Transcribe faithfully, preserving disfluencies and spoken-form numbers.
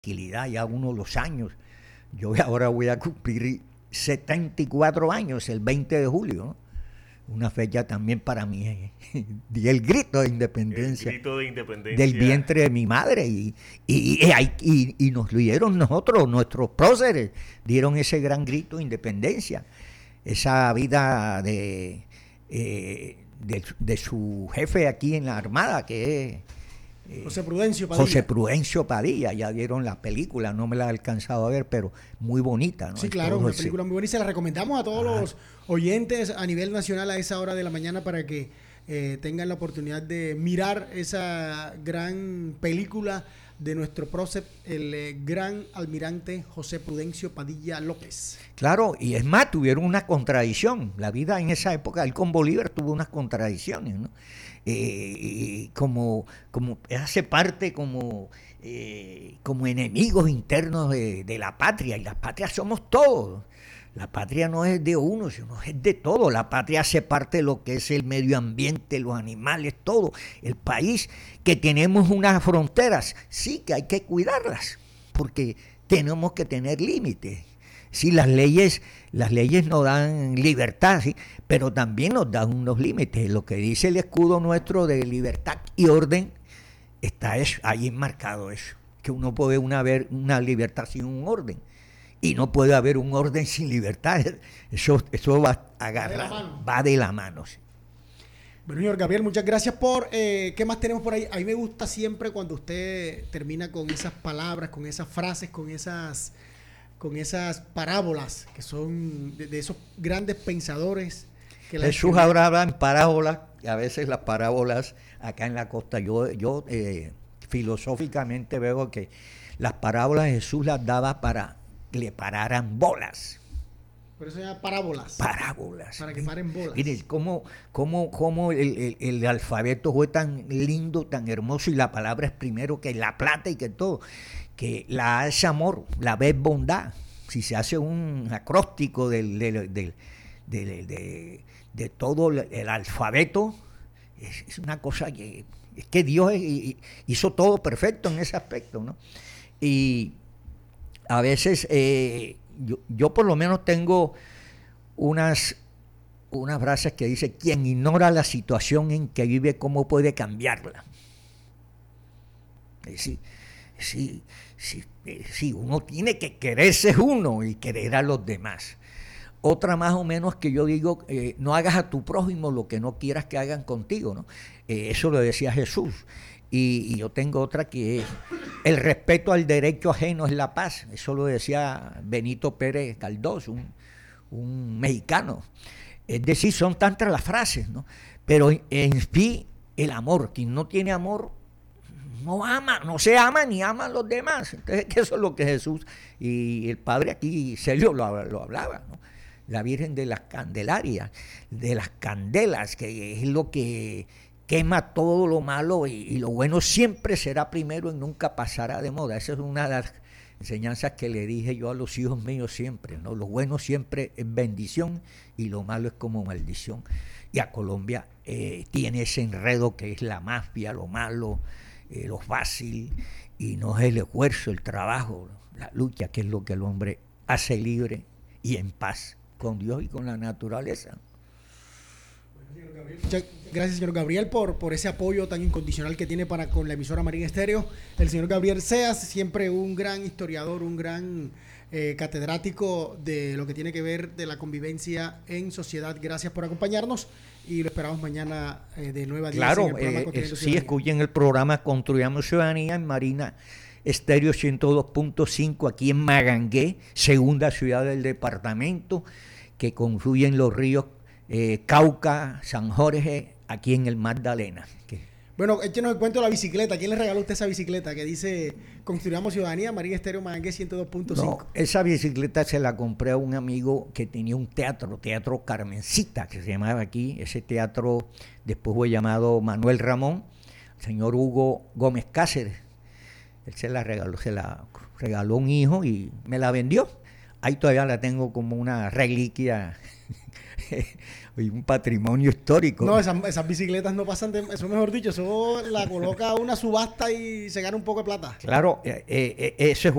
tranquilidad, ya uno los años. Yo ahora voy a cumplir setenta y cuatro años, el veinte de julio, ¿no? Una fecha también para mí, eh, di el grito de independencia, el grito de independencia del vientre de mi madre, y, y, y, y, y nos lo dieron nosotros, nuestros próceres, dieron ese gran grito de independencia, esa vida de, eh, de, de su jefe aquí en la Armada, que es Eh, José Prudencio Padilla. José Prudencio Padilla, ya vieron la película, no me la he alcanzado a ver, pero muy bonita, ¿no? Sí, claro, Todo una ese... película muy bonita y se la recomendamos a todos ah. los oyentes a nivel nacional a esa hora de la mañana para que eh, tengan la oportunidad de mirar esa gran película de nuestro prócer, el eh, gran almirante José Prudencio Padilla López. Claro, y es más, tuvieron una contradicción. La vida en esa época, él con Bolívar tuvo unas contradicciones, ¿no? Eh, como, como hace parte como, eh, como enemigos internos de, de la patria, y la patria somos todos. La patria no es de uno, sino es de todo. La patria hace parte de lo que es el medio ambiente, los animales, todo. El país, que tenemos unas fronteras, sí que hay que cuidarlas, porque tenemos que tener límites. Sí, las leyes, las leyes nos dan libertad, sí, pero también nos dan unos límites. Lo que dice el escudo nuestro de libertad y orden, está eso, ahí enmarcado eso, que uno puede una, ver una libertad sin un orden, y no puede haber un orden sin libertad. Eso, eso va agarrado, va de la mano. Sí. Bueno, señor Gabriel, muchas gracias por... Eh, ¿Qué más tenemos por ahí? A mí me gusta siempre cuando usted termina con esas palabras, con esas frases, con esas... con esas parábolas que son de, de esos grandes pensadores. Que la Jesús ahora habla en parábolas, y a veces las parábolas acá en la costa, yo, yo eh, filosóficamente veo que las parábolas Jesús las daba para que le pararan bolas. Por eso se llama parábolas. Parábolas. Para que paren bolas. Miren, cómo, cómo, cómo el, el, el alfabeto fue tan lindo, tan hermoso, y la palabra es primero que la plata y que todo. Que la A es amor, la B es bondad. Si se hace un acróstico del, del, del, del, de, de todo el alfabeto, es, es una cosa que, es que Dios hizo todo perfecto en ese aspecto, ¿no? Y a veces eh, yo, yo por lo menos tengo unas, unas frases que dice: quien ignora la situación en que vive, ¿cómo puede cambiarla? Es decir, sí, sí, sí, uno tiene que quererse uno y querer a los demás. Otra más o menos que yo digo, eh, no hagas a tu prójimo lo que no quieras que hagan contigo, ¿no? Eh, eso lo decía Jesús. Y, y yo tengo otra que es: el respeto al derecho ajeno es la paz. Eso lo decía Benito Pérez Galdós, un, un mexicano. Es decir, son tantas las frases, ¿no? Pero en sí, el amor, quien no tiene amor, no ama, no se ama ni ama a los demás. Entonces, eso es lo que Jesús y el Padre aquí, Celio, lo, lo hablaba, ¿no? La Virgen de las Candelarias, de las candelas, que es lo que quema todo lo malo, y, y lo bueno siempre será primero y nunca pasará de moda. Esa es una de las enseñanzas que le dije yo a los hijos míos siempre, ¿no? Lo bueno siempre es bendición y lo malo es como maldición. Y a Colombia eh, tiene ese enredo que es la mafia, lo malo, eh, lo fácil, y no es el esfuerzo, el trabajo, la lucha, que es lo que el hombre hace libre y en paz con Dios y con la naturaleza. Muchas gracias, señor Gabriel, por, por ese apoyo tan incondicional que tiene para con la emisora Marín Estéreo. El señor Gabriel Seas, siempre un gran historiador, un gran eh, catedrático de lo que tiene que ver de la convivencia en sociedad. Gracias por acompañarnos y lo esperamos mañana eh, de nueve a diez. Claro, eh, eh, sí, escuchen el programa Construyamos Ciudadanía en Marina Estéreo ciento dos punto cinco, aquí en Magangué, segunda ciudad del departamento, que confluyen los ríos Eh, Cauca, San Jorge, aquí en el Magdalena. ¿Qué? Bueno, échenos el cuento de la bicicleta. ¿Quién le regaló usted esa bicicleta que dice Construyamos Ciudadanía, Marín Estéreo Magangué ciento dos punto cinco? No, esa bicicleta se la compré a un amigo que tenía un teatro, Teatro Carmencita, que se llamaba aquí. Ese teatro después fue llamado Manuel Ramón, el señor Hugo Gómez Cáceres. Él se la regaló, se la regaló un hijo y me la vendió. Ahí todavía la tengo como una reliquia y un patrimonio histórico. No, esas, esas bicicletas no pasan de... Eso mejor dicho, eso la coloca a una subasta y se gana un poco de plata. Claro, eh, eh, ese es